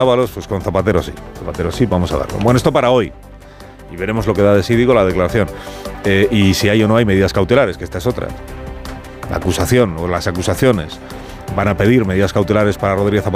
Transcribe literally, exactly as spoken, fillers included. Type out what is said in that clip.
Ábalos, pues con Zapatero sí. Zapatero sí, vamos a verlo. Bueno, esto para hoy. Y veremos lo que da de sí, digo, la declaración. Eh, y si hay o no hay medidas cautelares, que esta es otra. La acusación o las acusaciones van a pedir medidas cautelares para Rodríguez Zapatero.